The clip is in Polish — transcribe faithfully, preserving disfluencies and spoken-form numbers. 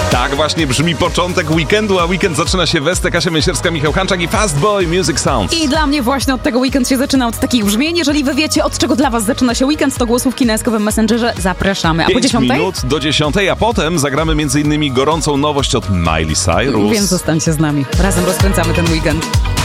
Tak właśnie brzmi początek weekendu, a weekend zaczyna się Westek, Kasia Mięsierska, Michał Hanczak i Fast Boy Music Sounds. I dla mnie właśnie od tego weekend się zaczyna od takich brzmień. Jeżeli wy wiecie, od czego dla was zaczyna się weekend, to głosówki na eskowym Messengerze zapraszamy. A po dziesiątej? minut do dziesiątej, a potem zagramy między innymi gorącą nowość od Miley Cyrus. Więc zostańcie z nami. Razem rozkręcamy ten weekend.